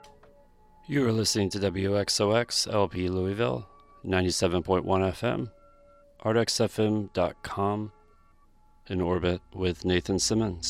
You are listening to WXOX LP Louisville, 97.1 FM, artxfm.com, in orbit with Nathan Simmons.